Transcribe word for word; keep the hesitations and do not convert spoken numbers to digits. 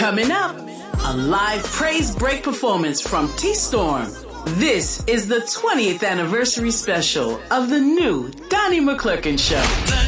Coming up, a live praise break performance from T-Storm. This is the twentieth anniversary special of the new Donnie McClurkin Show.